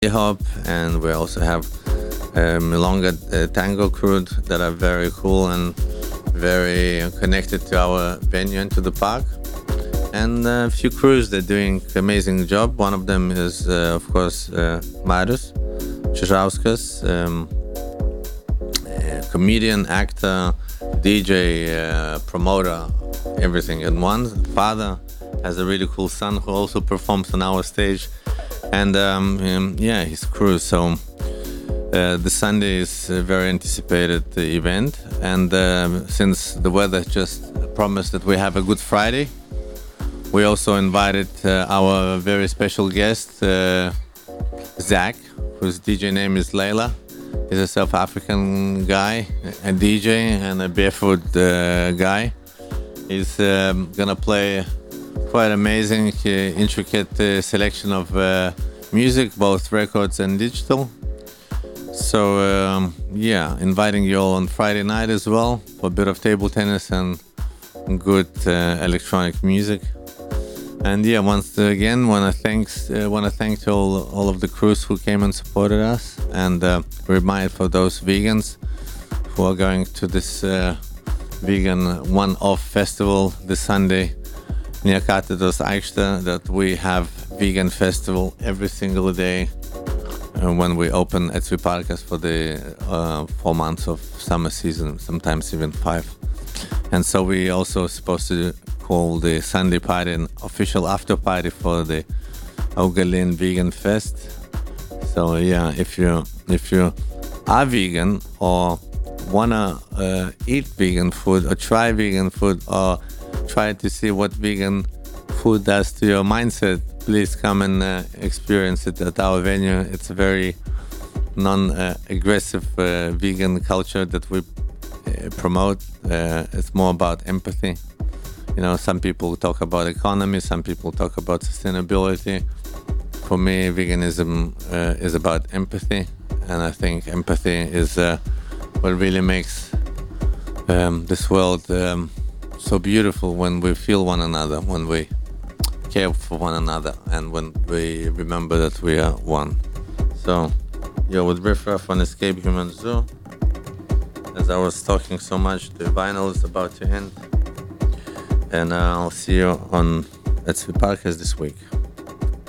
hop, and we also have Milonga Tango crew that are very cool and very connected to our venue and to the park. And a few crews that are doing amazing job. One of them is, of course, Marius Čižauskas, comedian, actor, DJ, promoter, everything in one. Father has a really cool son who also performs on our stage, and yeah, his crew. So the Sunday is a very anticipated event, and since the weather just promised that we have a Good Friday, we also invited our very special guest, Zach, whose DJ name is Layla. He's a South African guy, a DJ and a barefoot guy. He's gonna play quite amazing, intricate selection of music, both records and digital. So yeah, inviting you all on Friday night as well for a bit of table tennis and good electronic music. And yeah, once again, want to thank all of the crews who came and supported us, and remind for those vegans who are going to this vegan one-off festival this Sunday near Katedros Aikšte that we have vegan festival every single day when we open at Sviparkas for the 4 months of summer season, sometimes even 5. And so we also supposed to call the Sunday party an official after party for the Augalin Vegan Fest. So yeah, if you are vegan or wanna eat vegan food or try vegan food or try to see what vegan food does to your mindset, please come and experience it at our venue. It's a very non-aggressive vegan culture that we promote. It's more about empathy. You know, some people talk about economy, some people talk about sustainability. For me, veganism is about empathy, and I think empathy is what really makes this world so beautiful, when we feel one another, when we care for one another, and when we remember that we are one. So, you're with Riff Raff on Escape Human Zoo. As I was talking so much, the vinyl is about to end. And I'll see you at Sviparkas this week.